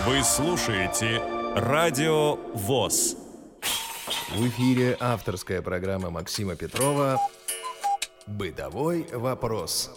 Вы слушаете Радио ВОС. В эфире авторская программа Максима Петрова «Бытовой вопрос».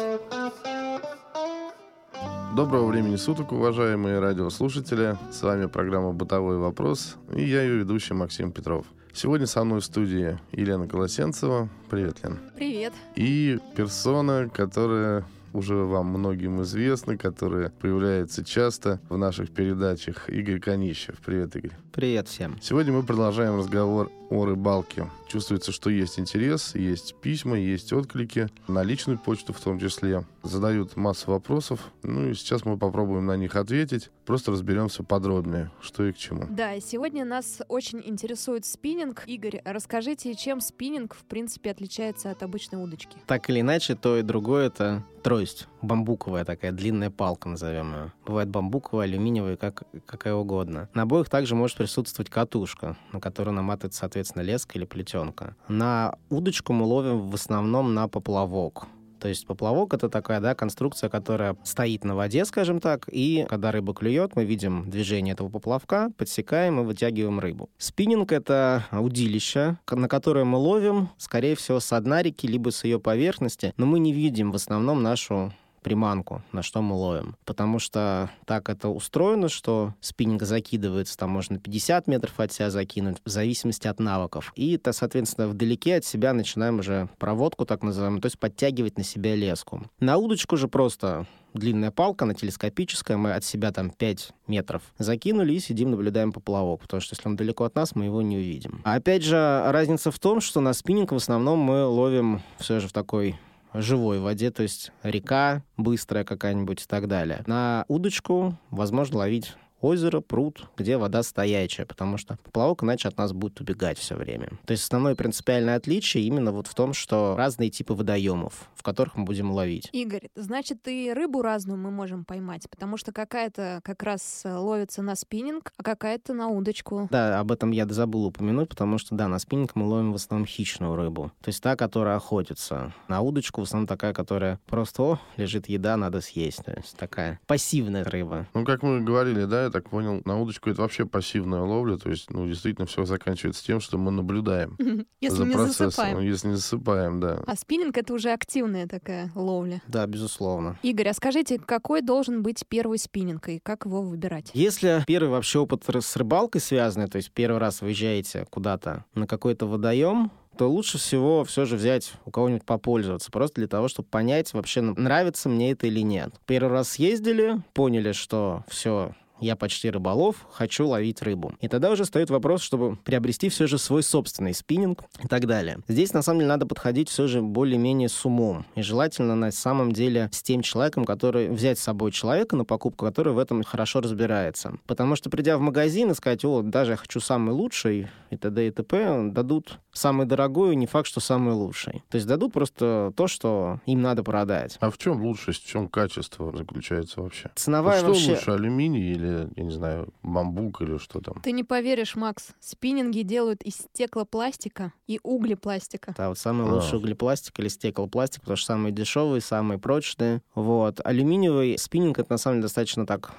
Доброго времени суток, уважаемые радиослушатели. С вами программа «Бытовой вопрос» и я ее ведущий Максим Петров. Сегодня со мной в студии Елена Колосенцева. Привет, Лен. Привет. И персона, которая уже вам многим известна, которая появляется часто в наших передачах, Игорь Конищев. Привет, Игорь. Привет всем. Сегодня мы продолжаем разговор о рыбалке. Чувствуется, что есть интерес, есть письма, есть отклики, на личную почту в том числе. Задают массу вопросов, и сейчас мы попробуем на них ответить. Просто разберемся подробнее, что и к чему. Да, и сегодня нас очень интересует спиннинг. Игорь, расскажите, чем спиннинг, в принципе, отличается от обычной удочки? Так или иначе, то и другое — это трость. Бамбуковая такая, длинная палка, назовем ее. Бывает бамбуковая, алюминиевая, какая угодно. На обоих также может присутствовать катушка, на которую наматывается, соответственно, леска или плетенка. На удочку мы ловим в основном на поплавок. То есть поплавок — это такая, конструкция, которая стоит на воде, скажем так, и когда рыба клюет, мы видим движение этого поплавка, подсекаем и вытягиваем рыбу. Спиннинг — это удилище, на которое мы ловим, скорее всего, с дна реки, либо с ее поверхности, но мы не видим в основном нашу приманку, на что мы ловим. Потому что так это устроено, что спиннинг закидывается, там можно 50 метров от себя закинуть, в зависимости от навыков. И, соответственно, вдалеке от себя начинаем уже проводку, так называемую, то есть подтягивать на себя леску. На удочку же просто длинная палка, она телескопическая, мы от себя там 5 метров закинули и сидим, наблюдаем поплавок, потому что если он далеко от нас, мы его не увидим. А опять же, разница в том, что на спиннинг в основном мы ловим все же в такой живой воде, то есть река быстрая какая-нибудь и так далее. На удочку возможно ловить озеро, пруд, где вода стоячая, потому что поплавок иначе от нас будет убегать все время. То есть основное принципиальное отличие именно вот в том, что разные типы водоемов, в которых мы будем ловить. Игорь, значит, и рыбу разную мы можем поймать, потому что какая-то как раз ловится на спиннинг, а какая-то на удочку. Да, об этом я забыл упомянуть, потому что, на спиннинг мы ловим в основном хищную рыбу. То есть та, которая охотится. На удочку в основном такая, которая просто, лежит еда, надо съесть. То есть такая пассивная рыба. Как мы говорили, я так понял, на удочку это вообще пассивная ловля, то есть, действительно все заканчивается тем, что мы наблюдаем если за не процессом. засыпаем. Если не засыпаем, да. А спиннинг — это уже активная такая ловля. Да, безусловно. Игорь, а скажите, какой должен быть первый спиннинг и как его выбирать? Если первый вообще опыт с рыбалкой связанный, то есть первый раз выезжаете куда-то на какой-то водоем, то лучше всего все же взять у кого-нибудь попользоваться, просто для того, чтобы понять, вообще нравится мне это или нет. Первый раз съездили, поняли, что все, я почти рыболов, хочу ловить рыбу. И тогда уже стоит вопрос, чтобы приобрести все же свой собственный спиннинг и так далее. Здесь, на самом деле, надо подходить все же более-менее с умом. И желательно, на самом деле, с тем человеком, который... Взять с собой человека на покупку, который в этом хорошо разбирается. Потому что, придя в магазин и сказать, даже я хочу самый лучший, и т.д. и т.п., дадут самый дорогой, не факт, что самый лучший. То есть дадут просто то, что им надо продать. А в чем лучшесть, в чем качество заключается вообще? Ценовая что вообще... лучше, алюминий или, я не знаю, бамбук или что там? Ты не поверишь, Макс, спиннинги делают из стеклопластика и углепластика. Да, самый лучший углепластик или стеклопластик, потому что самые дешевые, самые прочные. Алюминиевый спиннинг — это на самом деле достаточно так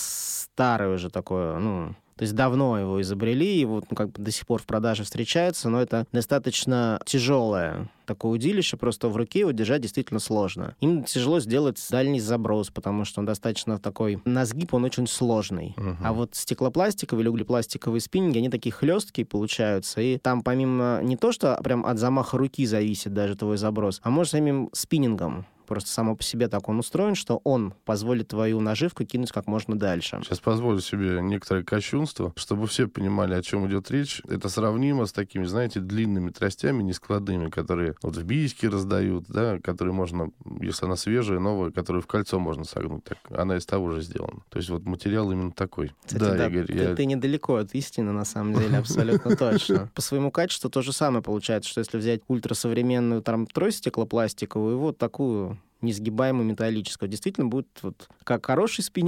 старый уже такой, то есть давно его изобрели, и до сих пор в продаже встречается, но это достаточно тяжелое такое удилище, просто в руке его держать действительно сложно. Им тяжело сделать дальний заброс, потому что он достаточно такой, на сгиб он очень сложный. А стеклопластиковые или углепластиковые спиннинги, они такие хлесткие получаются, и там помимо не то, что прям от замаха руки зависит даже твой заброс, а может самим спиннингом. Просто само по себе так он устроен, что он позволит твою наживку кинуть как можно дальше. Сейчас позволю себе некоторое кощунство, чтобы все понимали, о чем идет речь. Это сравнимо с такими, знаете, длинными тростями нескладными, которые в бийске раздают, которые можно, если она свежая, новая, которую в кольцо можно согнуть. Так, она из того же сделана. То есть материал именно такой. Кстати, Игорь, ты недалеко от истины, на самом деле, абсолютно точно. По своему качеству то же самое получается, что если взять ультрасовременную трость стеклопластиковую и такую несгибаемую металлическую, действительно будет как хороший спиннинг,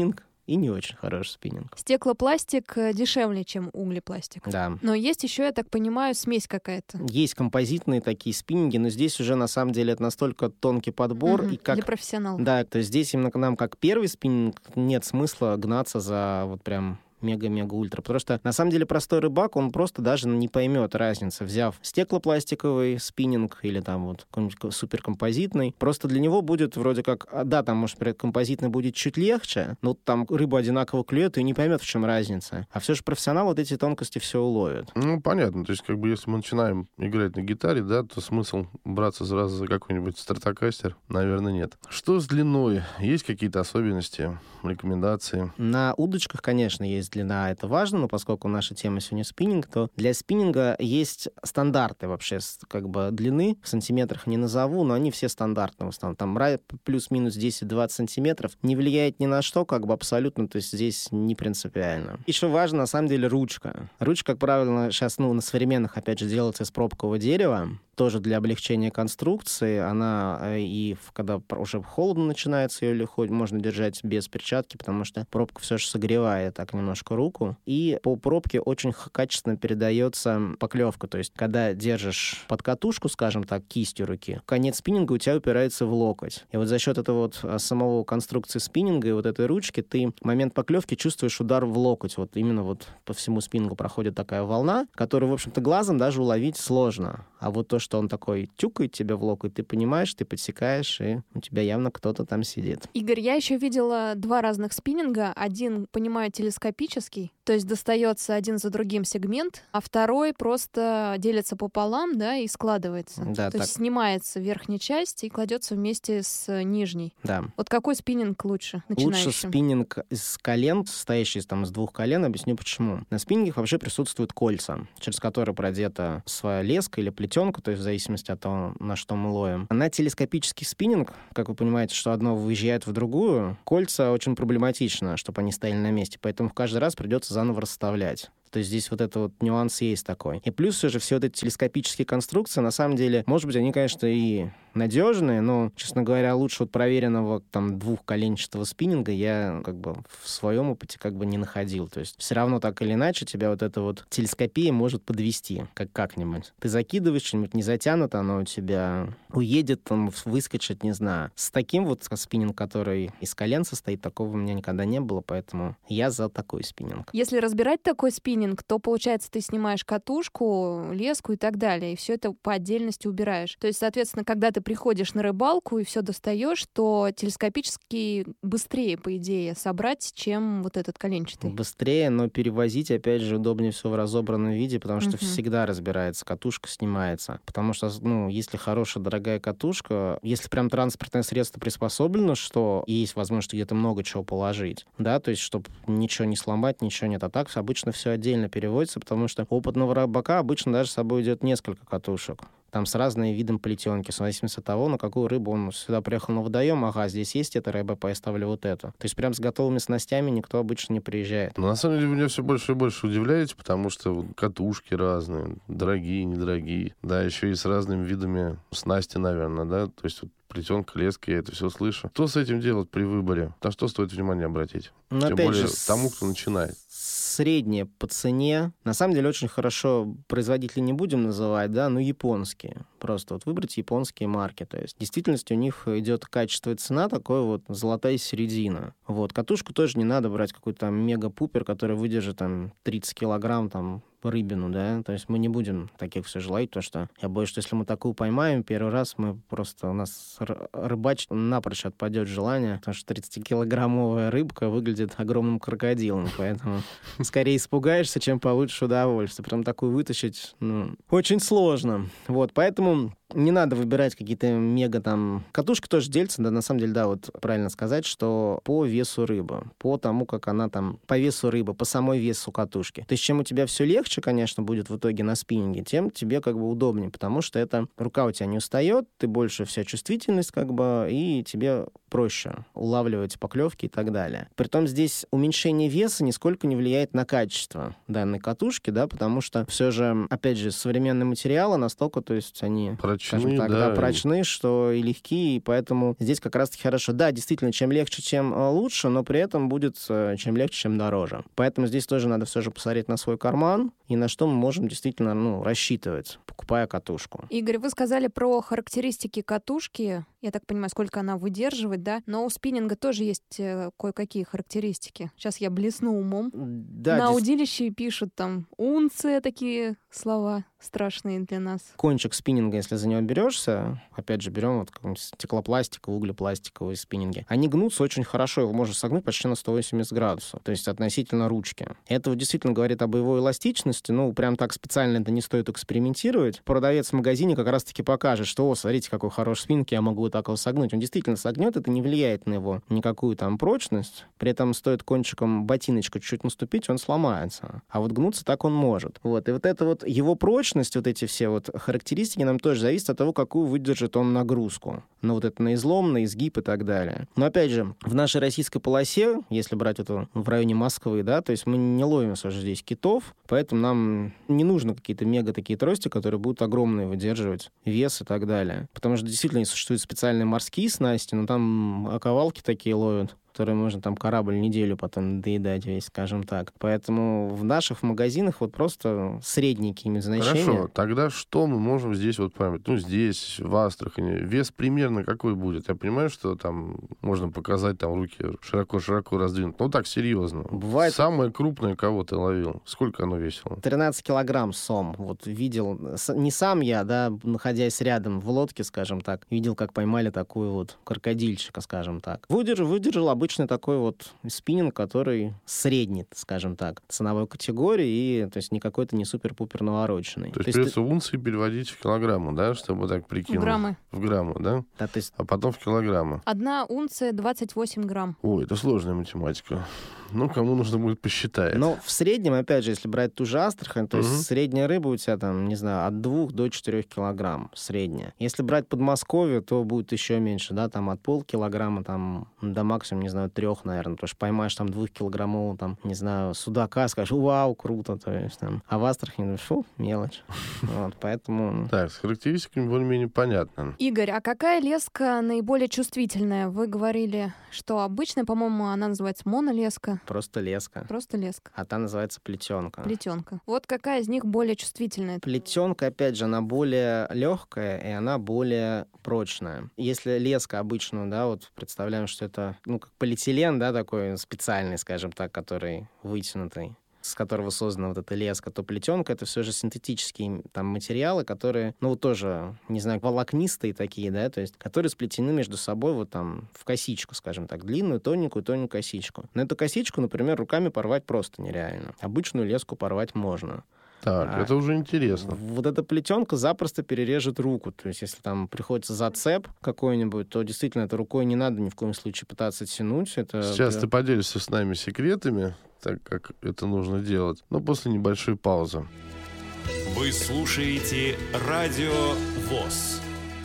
и не очень хороший спиннинг. Стеклопластик дешевле, чем углепластик. Да. Но есть еще, я так понимаю, смесь какая-то. Есть композитные такие спиннинги, но здесь уже на самом деле это настолько тонкий подбор. И как... Для профессионалов. Да, то есть здесь именно нам как первый спиннинг нет смысла гнаться за вот прям мега-мега-ультра. Потому что, на самом деле, простой рыбак, он просто даже не поймет разницы, взяв стеклопластиковый спиннинг или там вот какой-нибудь суперкомпозитный. Просто для него будет вроде как, да, там, может, композитный будет чуть легче, но там рыба одинаково клюет и не поймет, в чем разница. А все же профессионал вот эти тонкости все уловит. Ну, понятно. То есть, как бы, если мы начинаем играть на гитаре, да, то смысл браться сразу за какой-нибудь стратокастер, наверное, нет. Что с длиной? Есть какие-то особенности, рекомендации? На удочках, конечно, есть длина, это важно, но поскольку наша тема сегодня спиннинг, то для спиннинга есть стандарты вообще, как бы длины, в сантиметрах не назову, но они все стандартные в основном. Там плюс-минус 10-20 сантиметров не влияет ни на что, как бы абсолютно, то есть здесь не принципиально. Еще важно, на самом деле, ручка. Ручка, как правило, сейчас, на современных, опять же, делается из пробкового дерева, тоже для облегчения конструкции. Она и когда уже холодно начинается, ее легко можно держать без перчатки, потому что пробка все же согревает так немножко руку. И по пробке очень качественно передается поклевка. То есть, когда держишь под катушку, скажем так, кистью руки, конец спиннинга у тебя упирается в локоть. И вот за счет этого вот самого конструкции спиннинга и вот этой ручки ты в момент поклевки чувствуешь удар в локоть. Вот именно вот по всему спиннингу проходит такая волна, которую, в общем-то, глазом даже уловить сложно. А вот то, что он такой тюкает тебя в локоть, ты понимаешь, ты подсекаешь, и у тебя явно кто-то там сидит. Игорь, я еще видела два разных спиннинга. Один, понимаю, телескопический, то есть достается один за другим сегмент, а второй просто делится пополам, да, и складывается. Да, то есть снимается верхняя часть и кладется вместе с нижней. Да. Вот какой спиннинг лучше начинающим? Лучше спиннинг из колен, состоящий там из двух колен. Объясню почему. На спиннингах вообще присутствуют кольца, через которые продета своя леска или плетенка, то есть в зависимости от того, на что мы ловим. На телескопический спиннинг, как вы понимаете, что одно выезжает в другую, кольца очень проблематично, чтобы они стояли на месте, поэтому каждый раз придется заново расставлять. То есть здесь вот этот вот нюанс есть такой. И плюс все же все вот эти телескопические конструкции, на самом деле, может быть, они, конечно, и надежные, но, честно говоря, лучше вот проверенного там двухколенчатого спиннинга я как бы в своем опыте как бы не находил. То есть все равно так или иначе тебя вот эта вот телескопия может подвести как-нибудь. Ты закидываешь что-нибудь, не затянуто, оно у тебя уедет, там, выскочит, не знаю. С таким вот спиннинг, который из колен состоит, такого у меня никогда не было, поэтому я за такой спиннинг. Если разбирать такой спиннинг, то, получается, ты снимаешь катушку, леску и так далее, и все это по отдельности убираешь. То есть, соответственно, когда ты приходишь на рыбалку и все достаешь, то телескопически быстрее, по идее, собрать, чем вот этот коленчатый. Быстрее, но перевозить, опять же, удобнее все в разобранном виде, потому что всегда разбирается, катушка снимается. Потому что, если хорошая, дорогая катушка, если прям транспортное средство приспособлено, что есть возможность где-то много чего положить, да, то есть, чтобы ничего не сломать, ничего нет. А так обычно все отдельно переводится, потому что у опытного рыбака обычно даже с собой идет несколько катушек. Там с разным видом плетенки, в зависимости от того, на какую рыбу он сюда приехал на водоем, ага, здесь есть эта рыба, поставлю вот эту. То есть прям с готовыми снастями никто обычно не приезжает. Но на самом деле вы меня все больше и больше удивляете, потому что катушки разные, дорогие, недорогие, да, еще и с разными видами снасти, наверное, да, то есть вот плетенка, леска, я это все слышу. Что с этим делать при выборе? На что стоит внимание обратить? Но Тем опять более же, тому, кто начинает. Среднее по цене. На самом деле очень хорошо, производителей не будем называть, да, но японские. Просто вот выбрать японские марки. То есть в действительности у них идет качество и цена, такое вот золотая середина. Вот. Катушку тоже не надо брать какой-то там мега-пупер, который выдержит там 30 килограмм, там, рыбину, да, то есть мы не будем таких все желать, потому что я боюсь, что если мы такую поймаем первый раз, мы просто, у нас рыбачить напрочь отпадет желание, потому что 30-килограммовая рыбка выглядит огромным крокодилом, поэтому скорее испугаешься, чем получишь удовольствие. Прям такую вытащить, очень сложно. Вот, поэтому не надо выбирать какие-то мега там... Катушка тоже делится, да, на самом деле, да, вот правильно сказать, что по весу рыбы, по тому, как она там, по весу рыбы, по самой весу катушки. То есть чем у тебя все легче, конечно, будет в итоге на спиннинге, тем тебе как бы удобнее, потому что это рука у тебя не устает, ты больше вся чувствительность как бы, и тебе проще улавливать поклевки и так далее. Притом здесь уменьшение веса нисколько не влияет на качество данной катушки, да, потому что все же, опять же, современные материалы настолько, то есть они, скажем так, да, прочны, что и легкие, и поэтому здесь как раз-таки хорошо. Да, действительно, чем легче, тем лучше, но при этом будет чем легче, чем дороже. Поэтому здесь тоже надо все же посмотреть на свой карман и на что мы можем действительно рассчитывать, покупая катушку. Игорь, вы сказали про характеристики катушки. Я так понимаю, сколько она выдерживает, да? Но у спиннинга тоже есть кое-какие характеристики. Сейчас я блесну умом. Да, на удилище пишут там унция, такие слова страшные для нас. Кончик спиннинга, если за него берешься, опять же, берем вот какой-нибудь стеклопластиковый, углепластиковые спиннинги, они гнутся очень хорошо, его можно согнуть почти на 180 градусов, то есть относительно ручки. Это вот действительно говорит о боевой эластичности, прям так специально это не стоит экспериментировать. Продавец в магазине как раз-таки покажет, что, смотрите, какой хороший спиннинг, я могу вот так его согнуть. Он действительно согнет, это не влияет на его никакую там прочность, при этом стоит кончиком ботиночка чуть-чуть наступить, он сломается. А вот гнуться так он может. Вот. И вот это вот его прочность, вот эти все вот характеристики нам тоже зависят от того, какую выдержит он нагрузку. Вот это на излом, на изгиб и так далее. Но опять же, в нашей российской полосе, если брать это в районе Москвы, да, то есть мы не ловим, все же здесь китов, поэтому нам не нужно какие-то мега такие трости, которые будут огромные выдерживать вес и так далее. Потому что действительно существуют специальные морские снасти, но там оковалки такие ловят, которые можно там корабль неделю потом доедать весь, скажем так. Поэтому в наших магазинах вот просто средние какие-нибудь значения. Хорошо, тогда что мы можем здесь вот память? Здесь, в Астрахани, вес примерно какой будет? Я понимаю, что там можно показать, там руки широко-широко раздвинуть. Так, серьезно. Бывает... Самое крупное, кого ты ловил? Сколько оно весило? 13 килограмм сом. Вот видел, не сам я, да, находясь рядом в лодке, скажем так, видел, как поймали такую вот крокодильчика, скажем так. Выдержал обычный такой вот спиннинг, который средний, скажем так, ценовой категории, и то есть не какой-то не супер-пупер навороченный. То есть придется унции переводить в килограммы, да, чтобы так прикинуть? В граммы, да? Да, то есть... А потом в килограммы. 1 унция 28 грамм. Ой, это сложная математика. Кому нужно будет посчитать. Но в среднем, опять же, если брать ту же Астрахань, то есть средняя рыба у тебя там, не знаю, от 2 до 4 килограмм средняя. Если брать Подмосковье, то будет еще меньше, да, там от полкилограмма там до максимум, не знаю, 3, наверное, потому что поймаешь там 2-килограммового, там, не знаю, судака, скажешь, вау, круто, то есть там. А в Астрахани, мелочь. Вот, поэтому... Так, с характеристиками более-менее понятно. Игорь, а какая леска наиболее чувствительная? Вы говорили, что обычная, по-моему, она называется монолеска. Просто леска. Просто леска. А та называется плетенка. Плетенка. Вот какая из них более чувствительная? Плетенка, опять же, она более легкая, и она более прочная. Если леска обычно, да, вот представляем, что это, как полиэтилен, да, такой специальный, скажем так, который вытянутый, с которого создана вот эта леска, то плетенка — это все же синтетические там материалы, которые, тоже, не знаю, волокнистые такие, да, то есть, которые сплетены между собой вот там в косичку, скажем так, длинную, тоненькую косичку. Но эту косичку, например, руками порвать просто нереально. Обычную леску порвать можно. Так, это уже интересно. Вот эта плетенка запросто перережет руку. То есть, если там приходится зацеп какой-нибудь, то действительно это рукой не надо ни в коем случае пытаться тянуть. Сейчас ты поделишься с нами секретами, так как это нужно делать, но после небольшой паузы. Вы слушаете Радио ВОС.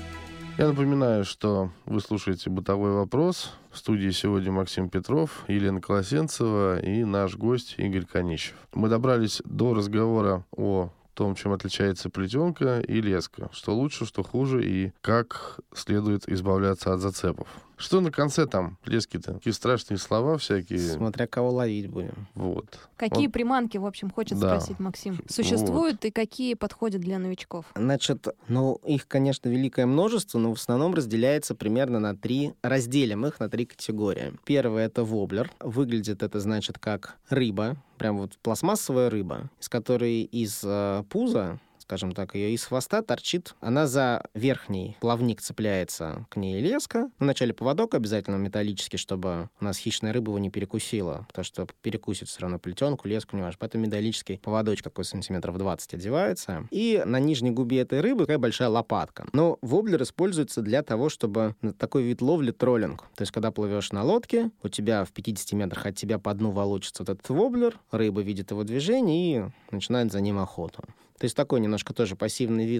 Я напоминаю, что вы слушаете «Бытовой вопрос». В студии сегодня Максим Петров, Елена Колосенцева и наш гость Игорь Конищев. Мы добрались до разговора о том, чем отличается плетенка и леска. Что лучше, что хуже и как следует избавляться от зацепов. Что на конце там лески-то? Какие страшные слова всякие. Смотря кого ловить будем. Вот. Какие приманки, в общем, хочет спросить Максим? Существуют и какие подходят для новичков? Значит, их, конечно, великое множество, но в основном разделяется примерно на 3, разделим их на 3 категории. Первое — это воблер. Выглядит это, значит, как рыба, прям вот пластмассовая рыба, из которой из пуза, скажем так, ее из хвоста торчит. Она за верхний плавник цепляется к ней леска. Вначале поводок обязательно металлический, чтобы у нас хищная рыба его не перекусила, потому что перекусит все равно плетенку, леску, не важно. Поэтому металлический поводочек такой сантиметров 20 одевается. И на нижней губе этой рыбы такая большая лопатка. Но воблер используется для того, чтобы такой вид ловли троллинг. То есть, когда плывешь на лодке, у тебя в 50 метрах от тебя по дну волочится вот этот воблер, рыба видит его движение и начинает за ним охоту. То есть такой немножко тоже пассивный вид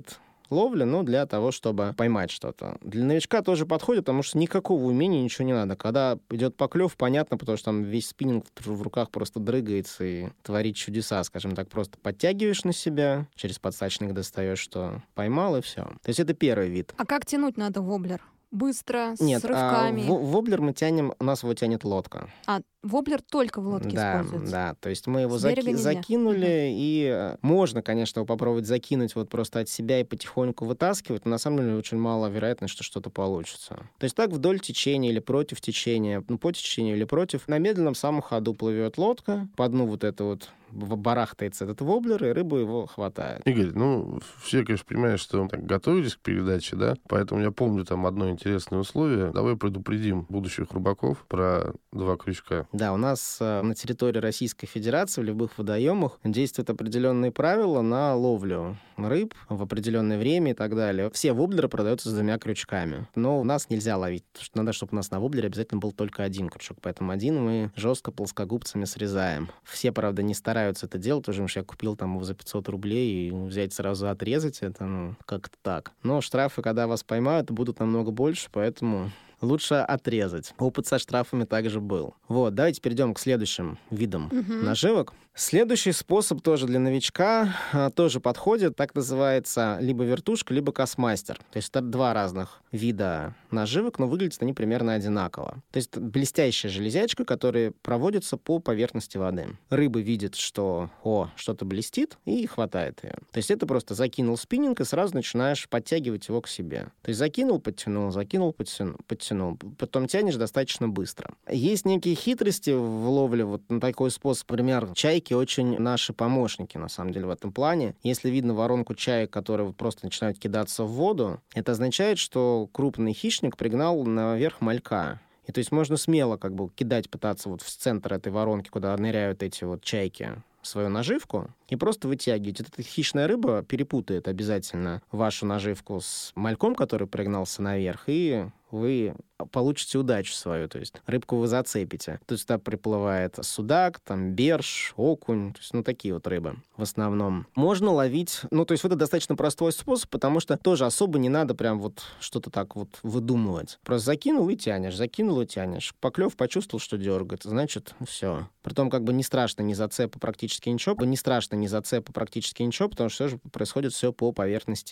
ловли, но для того, чтобы поймать что-то. Для новичка тоже подходит, потому что никакого умения, ничего не надо. Когда идет поклев, понятно, потому что там весь спиннинг в руках просто дрыгается и творит чудеса, скажем так, просто подтягиваешь на себя, через подсачник достаешь, что поймал, и все. То есть это первый вид. А как тянуть надо воблер? Быстро, Нет, с рывками? воблер мы тянем, у нас его тянет лодка. Воблер только в лодке используется? Да, то есть мы его С берега нельзя? закинули, и можно, конечно, его попробовать закинуть вот просто от себя и потихоньку вытаскивать, но на самом деле очень мало вероятность, что что-то получится. То есть так вдоль течения или против течения, по течению или против, на медленном самом ходу плывет лодка, по дну вот это вот барахтается этот воблер, и рыбу его хватает. Игорь, все, конечно, понимают, что так готовились к передаче, да, поэтому я помню там одно интересное условие. Давай предупредим будущих рыбаков про 2 крючка. Да, у нас на территории Российской Федерации в любых водоемах действуют определенные правила на ловлю рыб в определенное время и так далее. Все воблеры продаются с 2 крючками. Но у нас нельзя ловить, потому что надо, чтобы у нас на воблере обязательно был только 1 крючок. Поэтому 1 мы жестко плоскогубцами срезаем. Все, правда, не стараются это делать, потому что я купил там его за 500 рублей, и взять сразу отрезать это, как-то так. Но штрафы, когда вас поймают, будут намного больше, поэтому лучше отрезать. Опыт со штрафами также был. Вот, давайте перейдем к следующим видам наживок. Следующий способ тоже для новичка тоже подходит. Так называется либо вертушка, либо кастмастер. То есть это 2 разных вида наживок, но выглядят они примерно одинаково. То есть блестящая железячка, которая проводится по поверхности воды. Рыба видит, что что-то блестит, и хватает ее. То есть это просто закинул спиннинг, и сразу начинаешь подтягивать его к себе. То есть закинул, подтянул, закинул, подтянул. Потом тянешь достаточно быстро. Есть некие хитрости в ловле вот на такой способ. Например, чайки очень наши помощники, на самом деле, в этом плане. Если видно воронку чаек, которые просто начинают кидаться в воду, это означает, что крупный хищник пригнал наверх малька. И то есть можно смело кидать, пытаться вот в центр этой воронки, куда ныряют эти вот чайки, свою наживку, и просто вытягивать. Эта хищная рыба перепутает обязательно вашу наживку с мальком, который пригнался наверх, и вы получите удачу свою, то есть рыбку вы зацепите. То есть туда приплывает судак, там берж, окунь, то есть, такие вот рыбы в основном. Можно ловить, то есть это достаточно простой способ, потому что тоже особо не надо прям вот что-то так вот выдумывать. Просто закинул и тянешь. Поклев почувствовал, что дергает, значит, все. Притом не страшно ни зацепа, практически ничего, потому что все же происходит все по поверхности